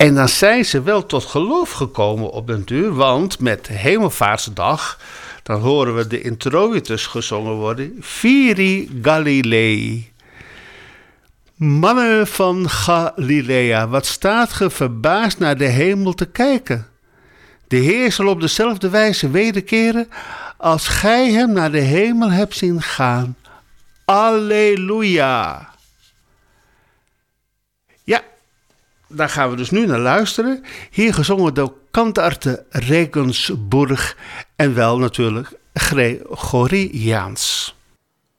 En dan zijn ze wel tot geloof gekomen op den duur, want met Hemelvaartsdag, dan horen we de introitus gezongen worden. Viri Galilei. Mannen van Galilea, wat staat ge verbaasd naar de hemel te kijken? De Heer zal op dezelfde wijze wederkeren als gij hem naar de hemel hebt zien gaan. Alleluia. Ja, daar gaan we dus nu naar luisteren. Hier gezongen door Kantarte Regensburg en wel natuurlijk Gregoriaans.